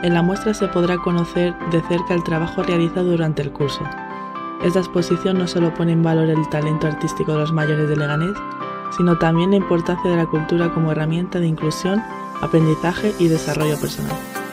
En la muestra se podrá conocer de cerca el trabajo realizado durante el curso. Esta exposición no solo pone en valor el talento artístico de los mayores de Leganés, sino también la importancia de la cultura como herramienta de inclusión, aprendizaje y desarrollo personal.